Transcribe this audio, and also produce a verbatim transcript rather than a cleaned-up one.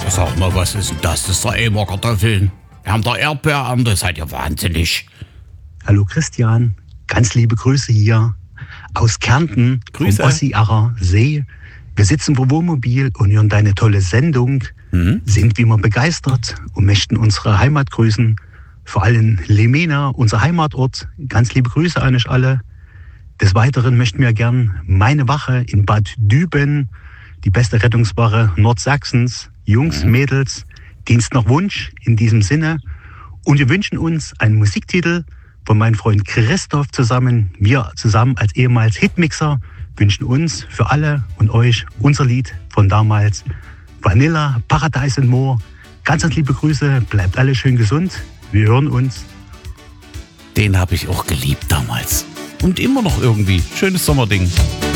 Sag mal, was ist denn das? Das ist der Elmer Kartoffeln. Wir haben der Erdbeerernte, seid ihr wahnsinnig. Hallo Christian, ganz liebe Grüße hier aus Kärnten, Grüße. vom Ossiacher See. Wir sitzen vor Wohnmobil und hören deine tolle Sendung, Mhm. sind wie immer begeistert und möchten unsere Heimat grüßen. Vor allem Lemena, unser Heimatort. Ganz liebe Grüße an euch alle. Des Weiteren möchten wir gern meine Wache in Bad Düben, die beste Rettungswache Nordsachsens, Jungs, Mhm. Mädels, Dienst nach Wunsch in diesem Sinne. Und wir wünschen uns einen Musiktitel von meinem Freund Christoph zusammen. Wir zusammen als ehemals Hitmixer wünschen uns für alle und euch unser Lied von damals. Vanilla, Paradise and More. Ganz, ganz liebe Grüße, bleibt alle schön gesund. Wir hören uns. Den habe ich auch geliebt damals. Und immer noch irgendwie. Schönes Sommerding.